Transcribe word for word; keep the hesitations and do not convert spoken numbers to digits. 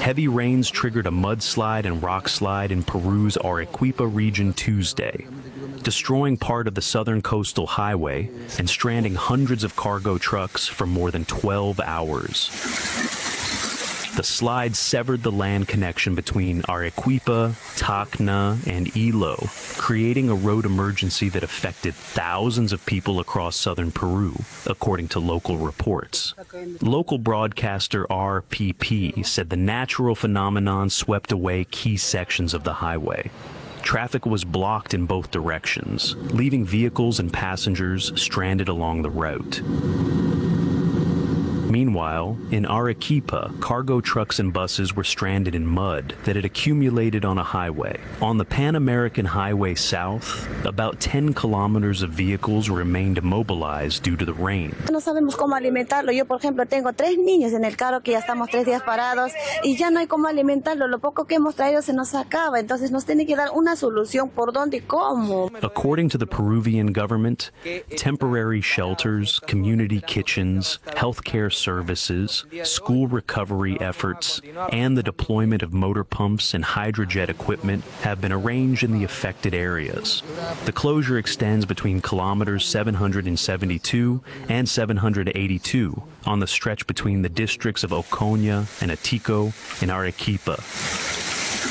Heavy rains triggered a mudslide and rockslide in Peru's Arequipa region Tuesday, destroying part of the southern coastal highway and stranding hundreds of cargo trucks for more than twelve hours. The slide severed the land connection between Arequipa, Tacna, and Ilo, creating a road emergency that affected thousands of people across southern Peru, according to local reports. Local broadcaster R P P said the natural phenomenon swept away key sections of the highway. Traffic was blocked in both directions, leaving vehicles and passengers stranded along the route. Meanwhile, in Arequipa, cargo trucks and buses were stranded in mud that had accumulated on a highway. On the Pan American Highway South, about ten kilometers of vehicles remained immobilized due to the rain. No sabemos cómo alimentarlo. Yo, por ejemplo, tengo tres niños en el carro que ya estamos tres días parados y ya no hay cómo alimentarlo. Lo poco que hemos traído se nos acaba. Entonces nos tiene que dar una solución por dónde y cómo. According to the Peruvian government, temporary shelters, community kitchens, healthcare services, school recovery efforts, and the deployment of motor pumps and hydrojet equipment have been arranged in the affected areas. The closure extends between kilometers seven hundred seventy-two and seven hundred eighty-two on the stretch between the districts of Ocoña and Atico in Arequipa.